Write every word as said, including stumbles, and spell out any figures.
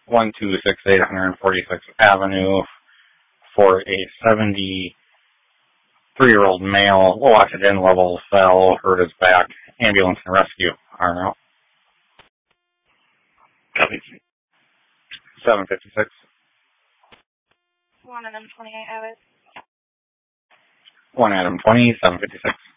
one two six eight one forty-sixth Avenue for a seventy-three-year-old male. Washington level fell, hurt his back. Ambulance and rescue are out. seven fifty-six. one Adam twenty-eight Abbott. one Adam twenty, seven fifty-six.